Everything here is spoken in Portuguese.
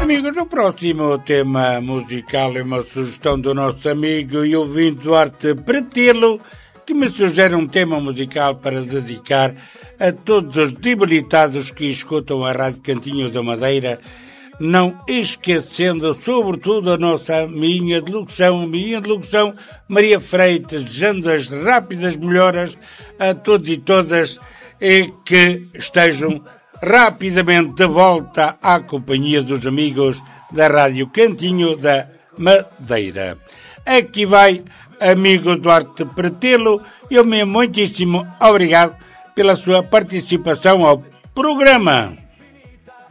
Amigos, o próximo tema musical é uma sugestão do nosso amigo e ouvinte Duarte Pretelo, que me sugere um tema musical para dedicar a todos os debilitados que escutam a Rádio Cantinho da Madeira, não esquecendo, sobretudo, minha de locução, Maria Freitas, desejando as rápidas melhoras a todos e todas e que estejam rapidamente de volta à companhia dos amigos da Rádio Cantinho da Madeira. Aqui vai, amigo Duarte Pretelo, e o meu muitíssimo obrigado pela sua participação ao programa.